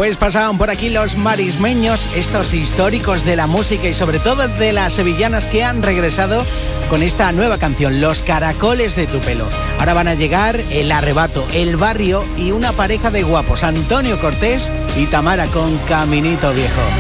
Pues pasaban por aquí los marismeños, estos históricos de la música y sobre todo de las sevillanas que han regresado con esta nueva canción, Los Caracoles de tu Pelo. Ahora van a llegar El Arrebato, El Barrio y una pareja de guapos, Antonio Cortés y Tamara con Caminito Viejo.